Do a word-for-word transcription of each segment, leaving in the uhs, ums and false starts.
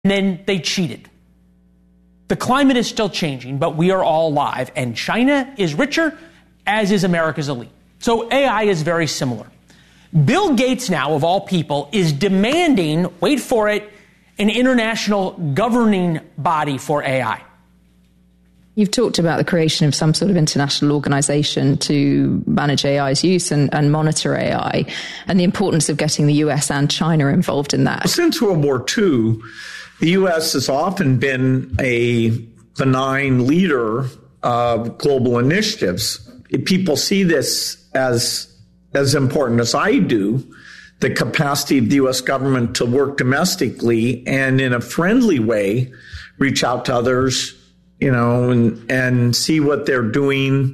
and then they cheated. The climate is still changing, but we are all alive, and China is richer, as is America's elite. So A I is very similar. Bill Gates now, of all people, is demanding, wait for it, an international governing body for A I. You've talked about the creation of some sort of international organization to manage A I's use and, and monitor A I, and the importance of getting the U S and China involved in that. Since World War Two, the U S has often been a benign leader of global initiatives. If people see this as as important as I do, the capacity of the U S government to work domestically and in a friendly way, reach out to others, you know, and, and see what they're doing.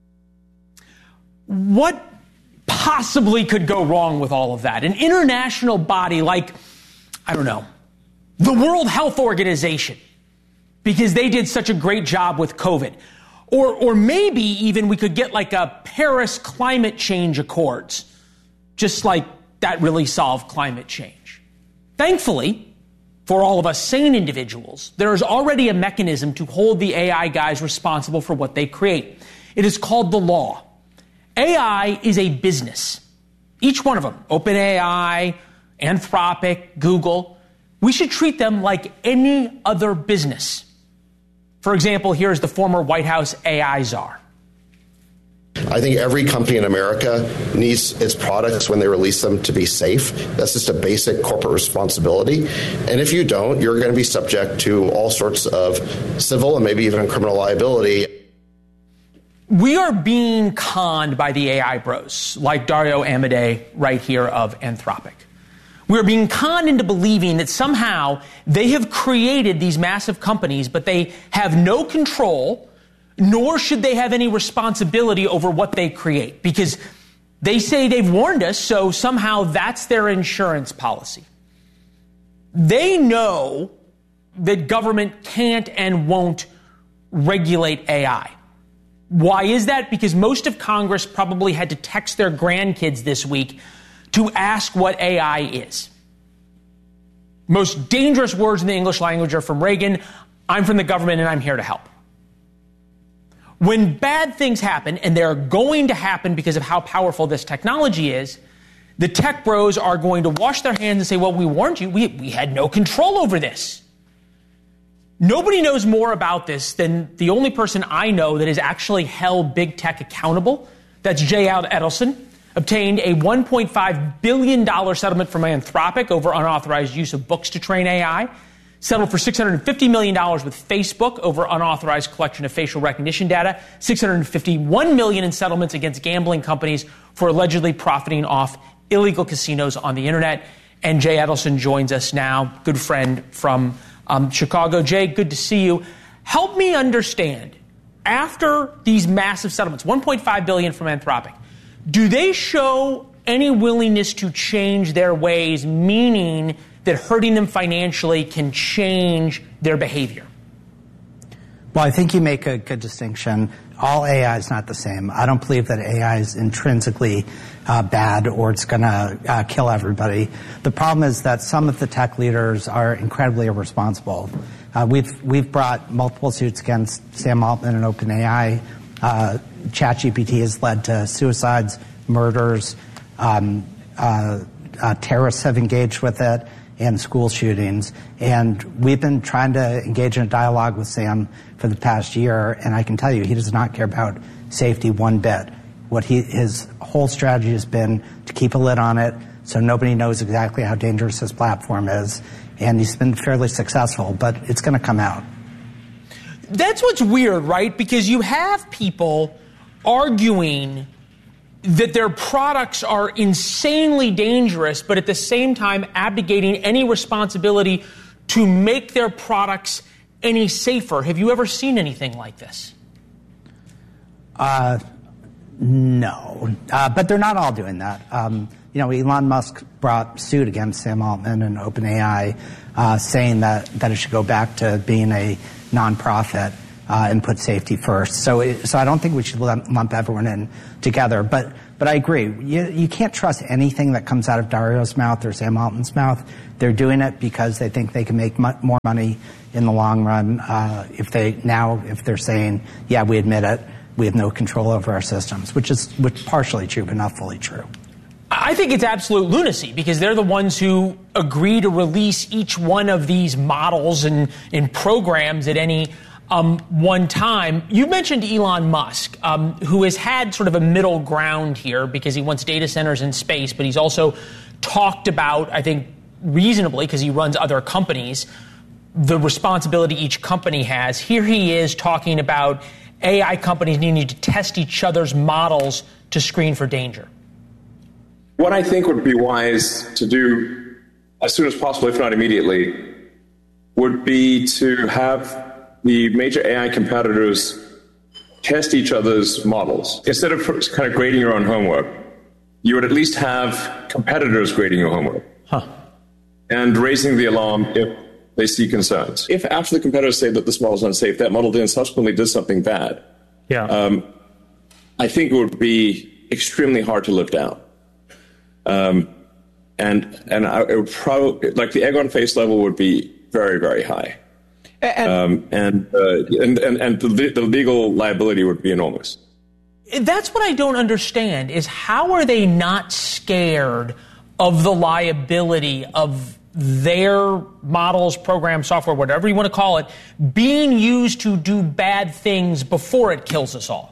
What possibly could go wrong with all of that? An international body like, I don't know, the World Health Organization, because they did such a great job with COVID. Or, or maybe even we could get like a Paris climate change accords, just like that really solved climate change. Thankfully, for all of us sane individuals, there is already a mechanism to hold the A I guys responsible for what they create. It is called the law. A I is a business. Each one of them, OpenAI, Anthropic, Google, we should treat them like any other business. For example, here's the former White House A I czar. I think every company in America needs its products when they release them to be safe. That's just a basic corporate responsibility. And if you don't, you're going to be subject to all sorts of civil and maybe even criminal liability. We are being conned by the A I bros, like Dario Amodei right here of Anthropic. We're being conned into believing that somehow they have created these massive companies, but they have no control, nor should they have any responsibility over what they create, because they say they've warned us, so somehow that's their insurance policy. They know that government can't and won't regulate A I. Why is that? Because most of Congress probably had to text their grandkids this week to ask what A I is. Most dangerous words in the English language are from Reagan. I'm from the government and I'm here to help. When bad things happen, and they're going to happen because of how powerful this technology is, the tech bros are going to wash their hands and say, well, we warned you. We, we had no control over this. Nobody knows more about this than the only person I know that has actually held big tech accountable. That's Jay Edelson. Obtained a one point five billion dollars settlement from Anthropic over unauthorized use of books to train A I. Settled for six hundred fifty million dollars with Facebook over unauthorized collection of facial recognition data. six hundred fifty-one million dollars in settlements against gambling companies for allegedly profiting off illegal casinos on the internet. And Jay Edelson joins us now, good friend from um, Chicago. Jay, good to see you. Help me understand, after these massive settlements, one point five billion dollars from Anthropic, do they show any willingness to change their ways, meaning that hurting them financially can change their behavior? Well, I think you make a good distinction. All A I is not the same. I don't believe that A I is intrinsically uh, bad or it's going to uh, kill everybody. The problem is that some of the tech leaders are incredibly irresponsible. Uh, we've we've brought multiple suits against Sam Altman and OpenAI. Uh, ChatGPT has led to suicides, murders, um, uh, uh, terrorists have engaged with it, and school shootings. And we've been trying to engage in a dialogue with Sam for the past year, and I can tell you he does not care about safety one bit. What he, his whole strategy has been to keep a lid on it so nobody knows exactly how dangerous his platform is, and he's been fairly successful, but it's going to come out. That's what's weird, right? Because you have people arguing that their products are insanely dangerous, but at the same time abdicating any responsibility to make their products any safer. Have you ever seen anything like this? Uh, no, uh, but they're not all doing that. Um, you know, Elon Musk brought suit against Sam Altman and OpenAI, uh, saying that, that it should go back to being a nonprofit uh, and put safety first. So, it, so I don't think we should lump, lump everyone in together. But But I agree. You, you can't trust anything that comes out of Dario's mouth or Sam Altman's mouth. They're doing it because they think they can make mu- more money in the long run. Uh, if they now, if they're saying, yeah, we admit it, we have no control over our systems, which is which partially true, but not fully true. I think it's absolute lunacy because they're the ones who agree to release each one of these models and, and programs at any um, one time. You mentioned Elon Musk, um, who has had sort of a middle ground here because he wants data centers in space, but he's also talked about, I think, reasonably, because he runs other companies, the responsibility each company has. Here he is talking about A I companies needing to test each other's models to screen for danger. What I think would be wise to do as soon as possible, if not immediately, would be to have the major A I competitors test each other's models. Instead of kind of grading your own homework, you would at least have competitors grading your homework. Huh. And raising the alarm if they see concerns. If after the competitors say that this model is unsafe, that model then subsequently does something bad, yeah. um, I think it would be extremely hard to live down. Um, and and I, it would probably, like the egg on face level would be very, very high. And um, and, uh, and and and the, the legal liability would be enormous. That's what I don't understand is how are they not scared of the liability of their models, program, software, whatever you want to call it, being used to do bad things before it kills us all?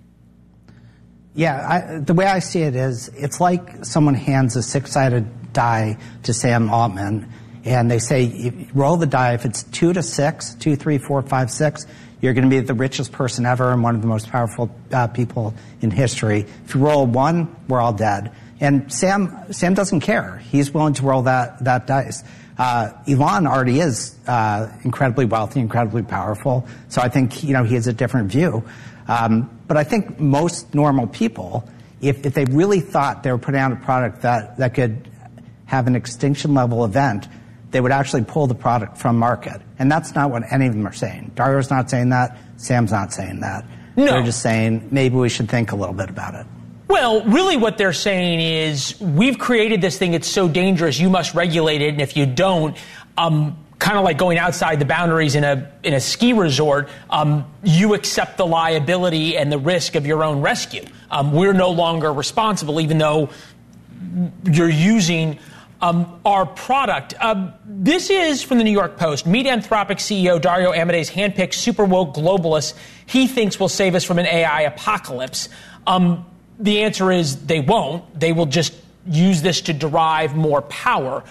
Yeah, I, the way I see it is it's like someone hands a six-sided die to Sam Altman, and they say, roll the die. If it's two to six, two, three, four, five, six, you're going to be the richest person ever and one of the most powerful uh, people in history. If you roll one, we're all dead. And Sam Sam doesn't care. He's willing to roll that, that dice. Uh, Elon already is uh, incredibly wealthy, incredibly powerful, so I think, you know, he has a different view. Um, but I think most normal people, if, if they really thought they were putting out a product that, that could have an extinction level event, they would actually pull the product from market. And that's not what any of them are saying. Dario's not saying that. Sam's not saying that. No. They're just saying maybe we should think a little bit about it. Well, really what they're saying is we've created this thing. It's so dangerous. You must regulate it. And if you don't, um, kind of like going outside the boundaries in a in a ski resort, um, you accept the liability and the risk of your own rescue. Um, we're no longer responsible, even though you're using um, our product. Uh, this is from the New York Post. Meet Anthropic C E O Dario Amodei's handpicked super woke globalist he thinks will save us from an A I apocalypse. Um, the answer is they won't. They will just use this to derive more power.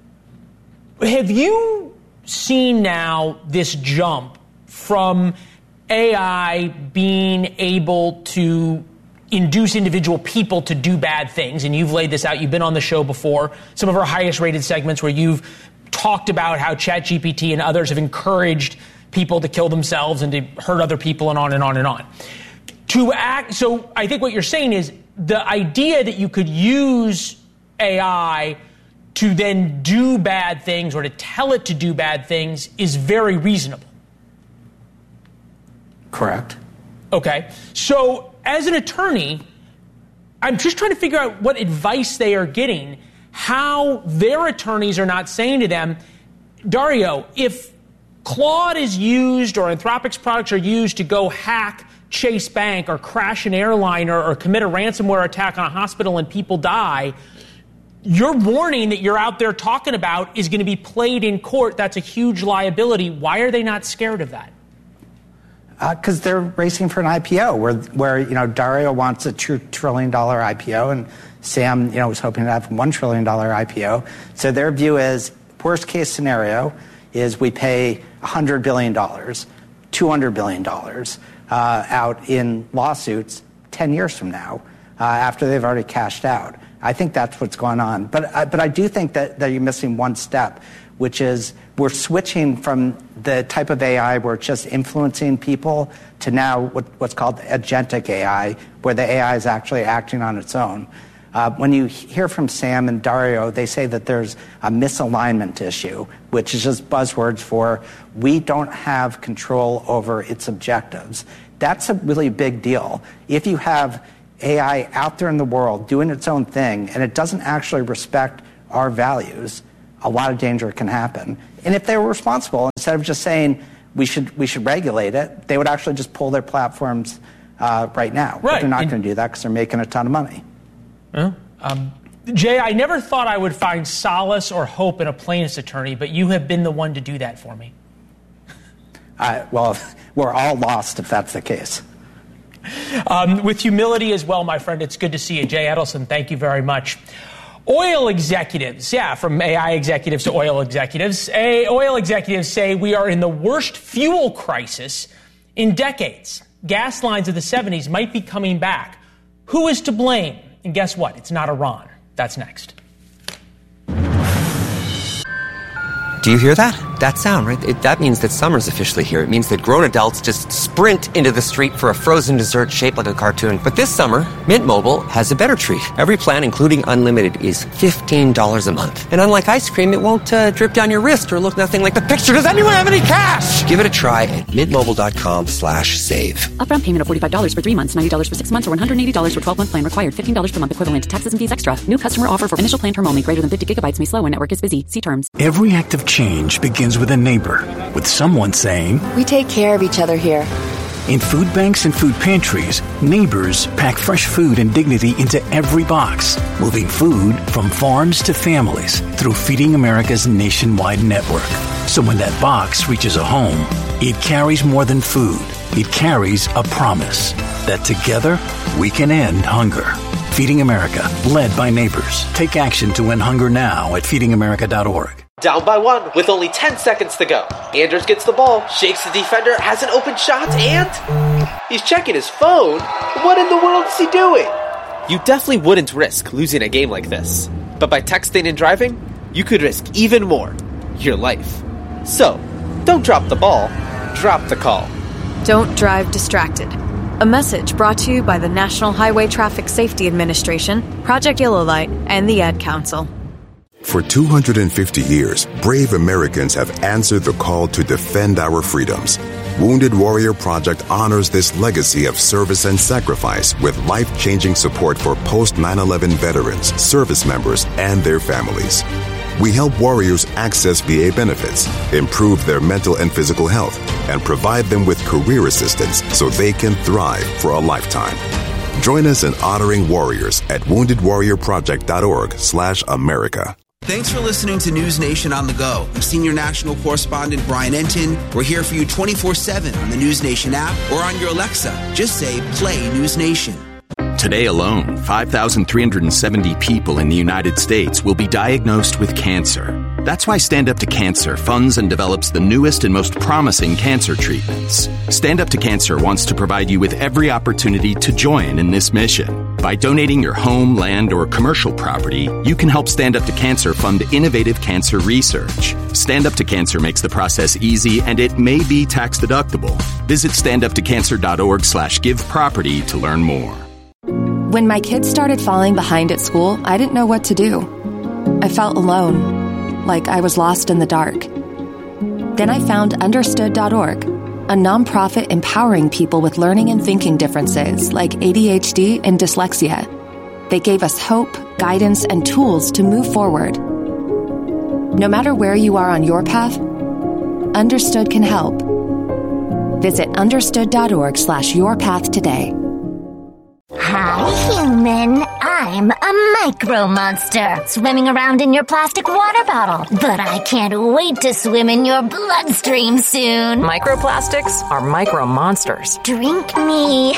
Have you seen now this jump from A I being able to induce individual people to do bad things? And you've laid this out. You've been on the show before. Some of our highest rated segments where you've talked about how ChatGPT and others have encouraged people to kill themselves and to hurt other people and on and on and on. To act, so I think what you're saying is the idea that you could use A I to then do bad things or to tell it to do bad things is very reasonable. Correct. Okay. So as an attorney, I'm just trying to figure out what advice they are getting, how their attorneys are not saying to them, Dario, if Claude is used or Anthropic's products are used to go hack Chase Bank or crash an airline or, or commit a ransomware attack on a hospital and people die, your warning that you're out there talking about is going to be played in court. That's a huge liability. Why are they not scared of that? Because uh, they're racing for an I P O where, where you know, Dario wants a two trillion dollars I P O and Sam, you know, was hoping to have a one trillion dollars I P O. So their view is, worst case scenario is we pay one hundred billion dollars, two hundred billion dollars uh, out in lawsuits ten years from now uh, after they've already cashed out. I think that's what's going on. But, uh, but I do think that, that you're missing one step, which is we're switching from the type of A I where it's just influencing people to now what, what's called agentic A I, where the A I is actually acting on its own. Uh, when you hear from Sam and Dario, they say that there's a misalignment issue, which is just buzzwords for we don't have control over its objectives. That's a really big deal. If you have A I out there in the world doing its own thing, and it doesn't actually respect our values, a lot of danger can happen. And if they were responsible, instead of just saying we should we should regulate it, they would actually just pull their platforms uh, right now. Right. But they're not going to do that because they're making a ton of money. Well, um, Jay, I never thought I would find solace or hope in a plaintiff's attorney, but you have been the one to do that for me. Uh, well, we're all lost if that's the case. Um, with humility as well, my friend, it's good to see you. Jay Edelson, thank you very much. Oil executives, yeah, from A I executives to oil executives. A, oil executives say we are in the worst fuel crisis in decades. Gas lines of the seventies might be coming back. Who is to blame? And guess what? It's not Iran. That's next. Do you hear that? That sound, right? It, that means that summer's officially here. It means that grown adults just sprint into the street for a frozen dessert shaped like a cartoon. But this summer, Mint Mobile has a better treat. Every plan, including unlimited, is fifteen dollars a month. And unlike ice cream, it won't uh, drip down your wrist or look nothing like the picture. Does anyone have any cash? Give it a try at mintmobile.com slash save. Upfront payment of forty-five dollars for three months, ninety dollars for six months, or one hundred eighty dollars for twelve-month plan required. fifteen dollars per month equivalent to taxes and fees extra. New customer offer for initial plan term only. Greater than fifty gigabytes may slow when network is busy. See terms. Every act of change begins with a neighbor, with someone saying, "We take care of each other here." In food banks and food pantries, neighbors pack fresh food and dignity into every box, moving food from farms to families through Feeding America's nationwide network. So when that box reaches a home, it carries more than food. It carries a promise that together we can end hunger. Feeding America, led by neighbors. Take action to end hunger now at feeding america dot org. Down by one with only ten seconds to go. Anders gets the ball, shakes the defender, has an open shot, and he's checking his phone. What in the world is he doing? You definitely wouldn't risk losing a game like this. But by texting and driving, you could risk even more. Your life. So, don't drop the ball, drop the call. Don't drive distracted. A message brought to you by the National Highway Traffic Safety Administration, Project Yellow Light, and the Ad Council. For two hundred fifty years, brave Americans have answered the call to defend our freedoms. Wounded Warrior Project honors this legacy of service and sacrifice with life-changing support for post nine eleven veterans, service members, and their families. We help warriors access V A benefits, improve their mental and physical health, and provide them with career assistance so they can thrive for a lifetime. Join us in honoring warriors at wounded warrior project dot org slash America. Thanks for listening to News Nation on the go. I'm senior national correspondent Brian Entin. We're here for you twenty-four seven on the News Nation app or on your Alexa. Just say, play News Nation. Today alone, five thousand three hundred seventy people in the United States will be diagnosed with cancer. That's why Stand Up to Cancer funds and develops the newest and most promising cancer treatments. Stand Up to Cancer wants to provide you with every opportunity to join in this mission. By donating your home, land, or commercial property, you can help Stand Up to Cancer fund innovative cancer research. Stand Up to Cancer makes the process easy, and it may be tax deductible. Visit stand up to cancer dot org slash give property to learn more. When my kids started falling behind at school, I didn't know what to do. I felt alone, like I was lost in the dark. Then I found understood dot org, a nonprofit empowering people with learning and thinking differences like A D H D and dyslexia. They gave us hope, guidance, and tools to move forward. No matter where you are on your path, Understood can help. Visit understood dot org slash your path today. Hi, human. I'm a micro monster swimming around in your plastic water bottle. But I can't wait to swim in your bloodstream soon. Microplastics are micro monsters. Drink me.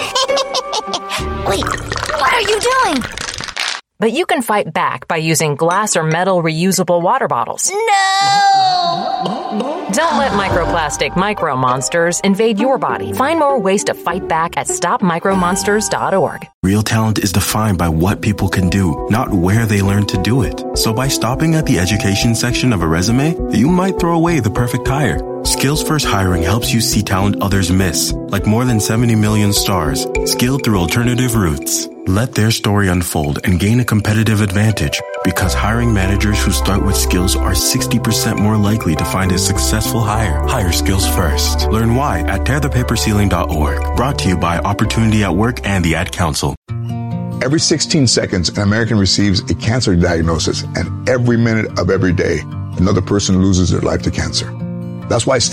Wait, what are you doing? But you can fight back by using glass or metal reusable water bottles. No! Don't let microplastic micro monsters invade your body. Find more ways to fight back at stop micro monsters dot org. Real talent is defined by what people can do, not where they learn to do it. So by stopping at the education section of a resume, you might throw away the perfect hire. Skills First Hiring helps you see talent others miss, like more than seventy million stars, skilled through alternative routes. Let their story unfold and gain a competitive advantage, because hiring managers who start with skills are sixty percent more likely to find a successful hire. Hire skills first. Learn why at tear the paper ceiling dot org. Brought to you by Opportunity at Work and the Ad Council. Every sixteen seconds, an American receives a cancer diagnosis, and every minute of every day, another person loses their life to cancer. That's why